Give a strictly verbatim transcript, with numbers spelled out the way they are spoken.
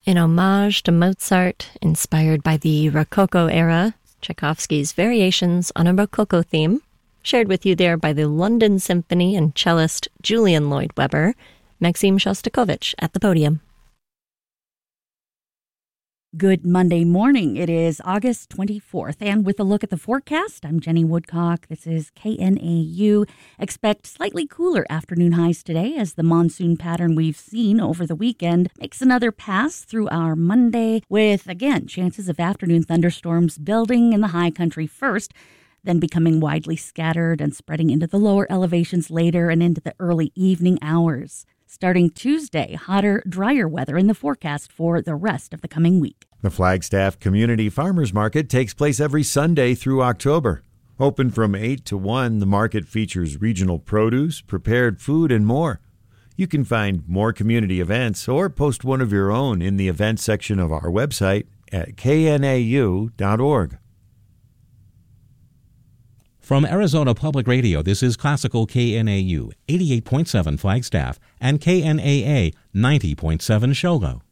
In homage to Mozart, inspired by the Rococo era, Tchaikovsky's Variations on a Rococo Theme, shared with you there by the London Symphony and cellist Julian Lloyd-Webber, Maxim Shostakovich at the podium. Good Monday morning. It is August twenty-fourth, and with a look at the forecast, I'm Jenny Woodcock. This is K N A U. Expect slightly cooler afternoon highs today as the monsoon pattern we've seen over the weekend makes another pass through our Monday with, again, chances of afternoon thunderstorms building in the high country first, then becoming widely scattered and spreading into the lower elevations later and into the early evening hours. Starting Tuesday, hotter, drier weather in the forecast for the rest of the coming week. The Flagstaff Community Farmers Market takes place every Sunday through October. Open from eight to one, the market features regional produce, prepared food, and more. You can find more community events or post one of your own in the events section of our website at K N A U dot org. From Arizona Public Radio, this is Classical K N A U, eighty-eight point seven Flagstaff, and K N A A, ninety point seven Shogo.